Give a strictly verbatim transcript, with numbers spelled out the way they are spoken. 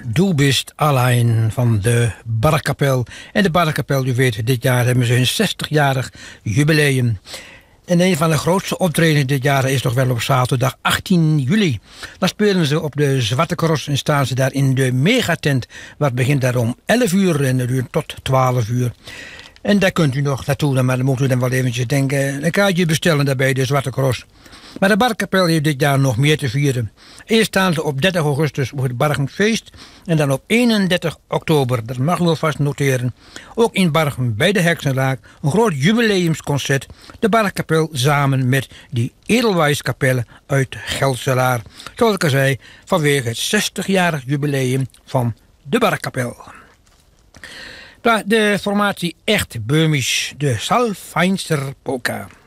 Du bist allein van de Barkkapel. En de Barkkapel, u weet, dit jaar hebben ze hun zestigjarig jubileum. En een van de grootste optredens dit jaar is toch wel op zaterdag achttien juli. Dan spelen ze op de Zwarte Cross en staan ze daar in de megatent. Wat begint daar om elf uur en duurt tot twaalf uur. En daar kunt u nog naartoe, maar dan moet u dan wel eventjes denken. Een kaartje bestellen daar bij de Zwarte Cross. Maar de Barkkapel heeft dit jaar nog meer te vieren. Eerst staan ze op dertig augustus voor het Bargenfeest. En dan op eenendertig oktober, dat mag u alvast noteren. Ook in Bargen bij de Heksenlaak een groot jubileumsconcert. De Barkkapel samen met die Edelwijskapelle uit Gelselaar. Zoals ik al zei, vanwege het zestigjarig jubileum van de Barkkapel. De formatie echt Böhmisch, de Salfeinster Polka.